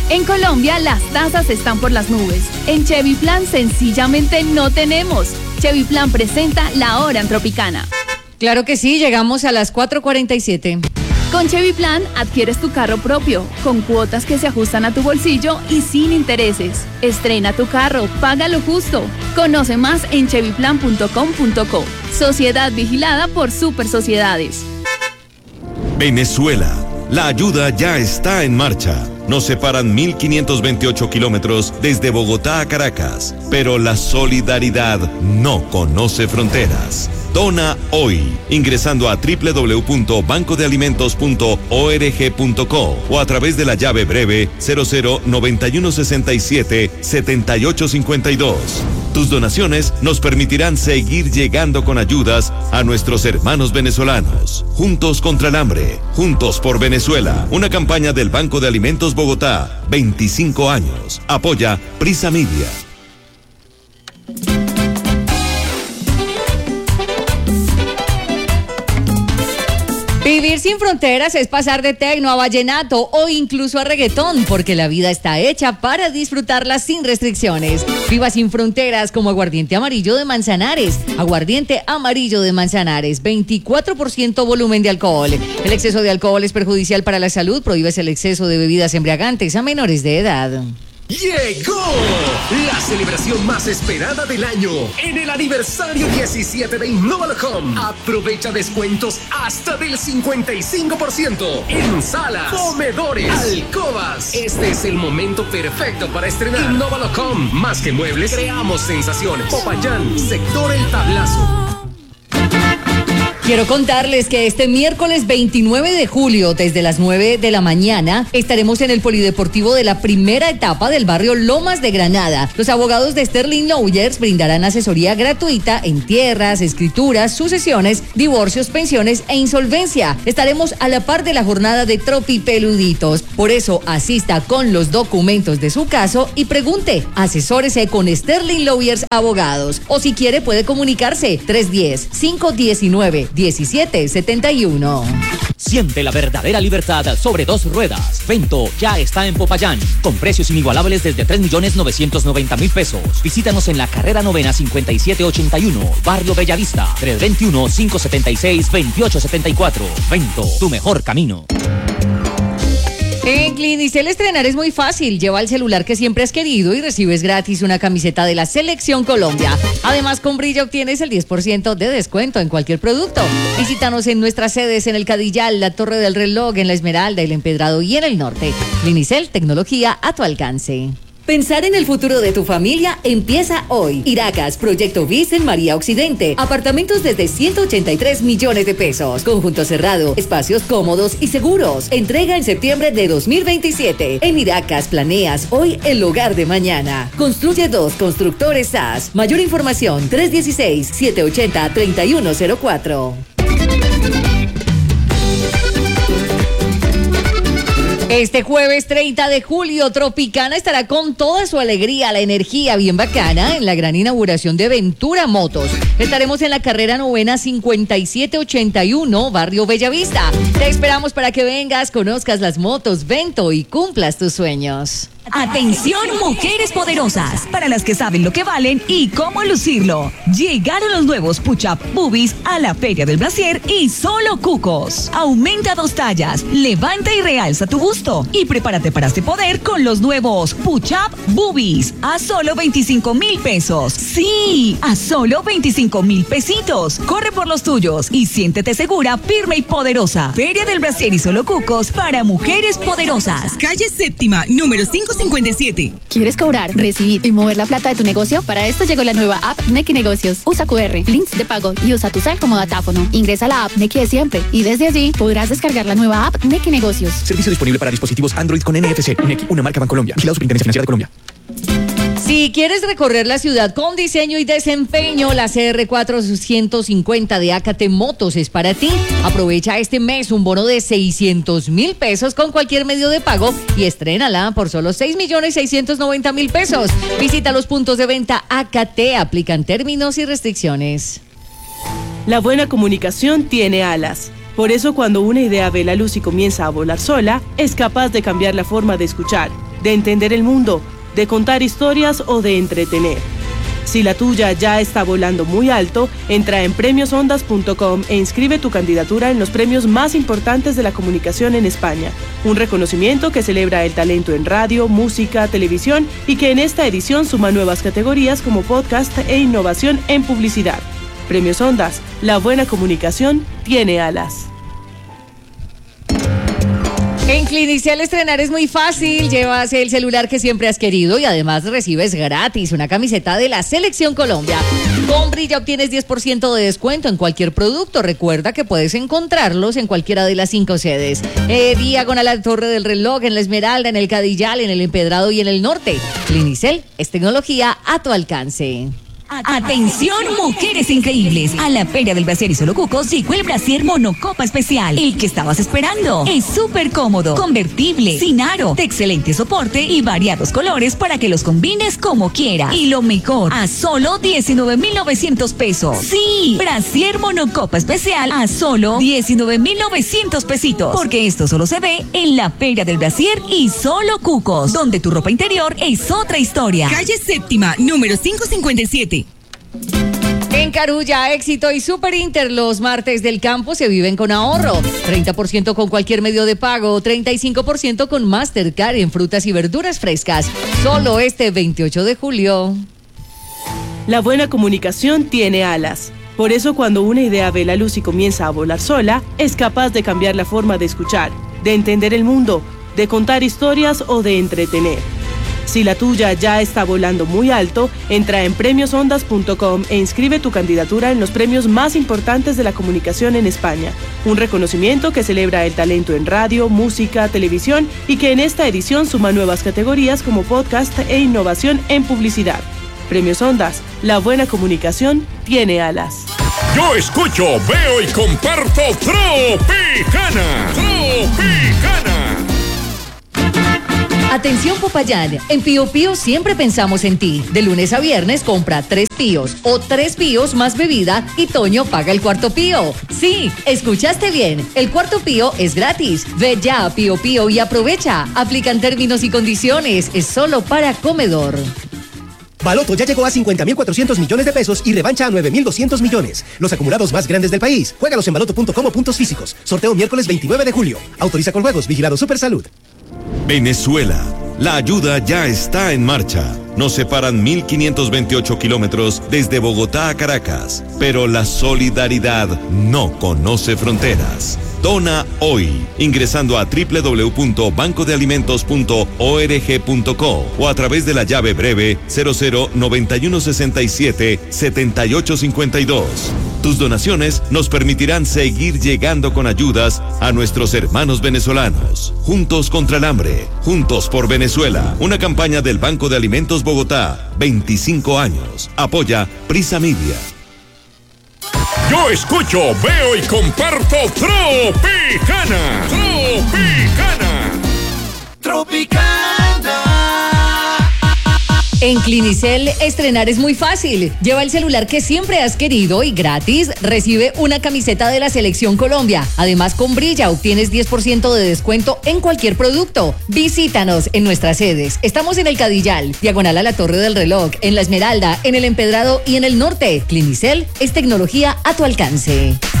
En Colombia las tasas están por las nubes. En Chevy Plan sencillamente no tenemos. Chevy Plan presenta La Hora en Tropicana. Claro que sí, llegamos a las 4:47. Con Chevy Plan adquieres tu carro propio, con cuotas que se ajustan a tu bolsillo y sin intereses. Estrena tu carro, paga lo justo. Conoce más en chevyplan.com.co. Sociedad vigilada por Super Sociedades. Venezuela. La ayuda ya está en marcha. Nos separan 1.528 kilómetros desde Bogotá a Caracas, pero la solidaridad no conoce fronteras. Dona hoy, ingresando a www.bancodealimentos.org.co o a través de la llave breve 0091677852. Tus donaciones nos permitirán seguir llegando con ayudas a nuestros hermanos venezolanos. Juntos contra el hambre, juntos por Venezuela. Una campaña del Banco de Alimentos Bogotá, 25 años. Apoya Prisa Media. Vivir sin fronteras es pasar de tecno a vallenato o incluso a reggaetón, porque la vida está hecha para disfrutarla sin restricciones. Viva sin fronteras como aguardiente amarillo de Manzanares. Aguardiente amarillo de Manzanares, 24% volumen de alcohol. El exceso de alcohol es perjudicial para la salud. Prohíbes el exceso de bebidas embriagantes a menores de edad. Llegó la celebración más esperada del año en el aniversario 17 de Innovalocom. Aprovecha descuentos hasta del 55% en salas, comedores, alcobas. Este es el momento perfecto para estrenar. Innovalocom, más que muebles, creamos sensaciones. Popayán, sector El Tablazo. Quiero contarles que este miércoles 29 de julio, desde las 9 de la mañana, estaremos en el Polideportivo de la primera etapa del barrio Lomas de Granada. Los abogados de Sterling Lawyers brindarán asesoría gratuita en tierras, escrituras, sucesiones, divorcios, pensiones e insolvencia. Estaremos a la par de la jornada de Tropipeluditos. Por eso, asista con los documentos de su caso y pregunte. Asesórese con Sterling Lawyers Abogados. O si quiere, puede comunicarse 310-519-1771. Siente la verdadera libertad sobre dos ruedas. Vento ya está en Popayán, con precios inigualables desde 3.990.000 pesos. Visítanos en la carrera novena 5781, Barrio Bellavista, 321-576-2874. Vento, tu mejor camino. En Clinicel estrenar es muy fácil. Lleva el celular que siempre has querido y recibes gratis una camiseta de la Selección Colombia. Además, con Brilla obtienes el 10% de descuento en cualquier producto. Visítanos en nuestras sedes en el Cadillal, la Torre del Reloj, en la Esmeralda, el Empedrado y en el Norte. Clinicel, tecnología a tu alcance. Pensar en el futuro de tu familia empieza hoy. Iracas, Proyecto BIS en María Occidente. Apartamentos desde 183 millones de pesos. Conjunto cerrado, espacios cómodos y seguros. Entrega en septiembre de 2027. En Iracas planeas hoy el hogar de mañana. Construye 2 Constructores SAS. Mayor información 316-780-3104. Este jueves 30 de julio, Tropicana estará con toda su alegría, la energía bien bacana en la gran inauguración de Ventura Motos. Estaremos en la carrera novena 5781, Barrio Bellavista. Te esperamos para que vengas, conozcas las motos Vento y cumplas tus sueños. Atención, mujeres poderosas, para las que saben lo que valen y cómo lucirlo. Llegaron los nuevos Push-Up Boobies a la Feria del Brasier y solo cucos. Aumenta 2 tallas, levanta y realza tu busto y prepárate para este poder con los nuevos Push-Up Boobies a solo 25,000 pesos. Sí, a solo 25,000 pesitos. Corre por los tuyos y siéntete segura, firme y poderosa. Feria del Brasier y solo cucos para mujeres poderosas. Calle Séptima, número 557. ¿Quieres cobrar, recibir y mover la plata de tu negocio? Para esto llegó la nueva app Nequi Negocios. Usa QR, links de pago y usa tu cel como datáfono. Ingresa a la app Nequi de siempre y desde allí podrás descargar la nueva app Nequi Negocios. Servicio disponible para dispositivos Android con NFC. Nequi, una marca Bancolombia. Vigilado Superintendencia Financiera de Colombia. Si quieres recorrer la ciudad con diseño y desempeño, la CR450 de AKT Motos es para ti. Aprovecha este mes un bono de 600,000 pesos con cualquier medio de pago y estrénala por solo 6,690,000 pesos. Visita los puntos de venta AKT, aplican términos y restricciones. La buena comunicación tiene alas. Por eso, cuando una idea ve la luz y comienza a volar sola, es capaz de cambiar la forma de escuchar, de entender el mundo, de contar historias o de entretener. Si la tuya ya está volando muy alto, entra en premiosondas.com e inscribe tu candidatura en los premios más importantes de la comunicación en España. Un reconocimiento que celebra el talento en radio, música, televisión y que en esta edición suma nuevas categorías como podcast e innovación en publicidad. Premios Ondas, la buena comunicación tiene alas. En Clinicel estrenar es muy fácil, llevas el celular que siempre has querido y además recibes gratis una camiseta de la Selección Colombia. Con Brilla obtienes 10% de descuento en cualquier producto. Recuerda que puedes encontrarlos en cualquiera de las 5 sedes. Diagonal a la Torre del Reloj, en La Esmeralda, en el Cadillal, en el Empedrado y en el Norte. Clinicel es tecnología a tu alcance. Atención, mujeres increíbles. A la Feria del Brasier y Solo Cucos llegó el Brasier Monocopa Especial. El que estabas esperando. Es súper cómodo, convertible, sin aro, de excelente soporte y variados colores para que los combines como quieras. Y lo mejor, a solo 19,900 pesos. Sí, Brasier Monocopa Especial a solo 19,900 pesitos. Porque esto solo se ve en la Feria del Brasier y Solo Cucos, donde tu ropa interior es otra historia. Calle Séptima, número 557. En Carulla, Éxito y Super Inter, los martes del campo se viven con ahorro. 30% con cualquier medio de pago, 35% con Mastercard en frutas y verduras frescas. Solo este 28 de julio. La buena comunicación tiene alas. Por eso cuando una idea ve la luz y comienza a volar sola, es capaz de cambiar la forma de escuchar, de entender el mundo, de contar historias o de entretener. Si la tuya ya está volando muy alto, entra en premiosondas.com e inscribe tu candidatura en los premios más importantes de la comunicación en España. Un reconocimiento que celebra el talento en radio, música, televisión y que en esta edición suma nuevas categorías como podcast e innovación en publicidad. Premios Ondas, la buena comunicación tiene alas. Yo escucho, veo y comparto Tropicana. Tropicana. Atención Popayán, en Pío Pío siempre pensamos en ti. De lunes a viernes compra 3 píos o 3 píos más bebida y Toño paga el cuarto pío. Sí, escuchaste bien, el cuarto pío es gratis. Ve ya a Pío Pío y aprovecha. Aplican términos y condiciones, es solo para comedor. Baloto ya llegó a 50.400 millones de pesos y revancha a 9.200 millones. Los acumulados más grandes del país. Juégalos en baloto.com o puntos físicos. Sorteo miércoles 29 de julio. Autoriza con juegos. Vigilado Supersalud. Venezuela. La ayuda ya está en marcha. Nos separan 1.528 kilómetros desde Bogotá a Caracas, pero la solidaridad no conoce fronteras. Dona hoy, ingresando a www.bancodealimentos.org.co o a través de la llave breve 0091677852. Tus donaciones nos permitirán seguir llegando con ayudas a nuestros hermanos venezolanos. Juntos contra el hambre, juntos por Venezuela. Una campaña del Banco de Alimentos Bogotá, 25 años. Apoya Prisa Media. Yo escucho, veo y comparto Tropicana. Tropicana. Tropicana. En Clinicel, estrenar es muy fácil. Lleva el celular que siempre has querido y gratis recibe una camiseta de la Selección Colombia. Además, con Brilla obtienes 10% de descuento en cualquier producto. Visítanos en nuestras sedes. Estamos en el Cadillal, diagonal a la Torre del Reloj, en La Esmeralda, en el Empedrado y en el Norte. Clinicel es tecnología a tu alcance.